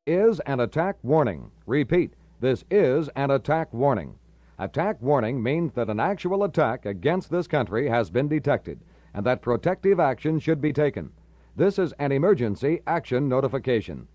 is an attack warning. Repeat, this is an attack warning. Attack warning means that an actual attack against this country has been detected and that protective action should be taken. This is an emergency action notification.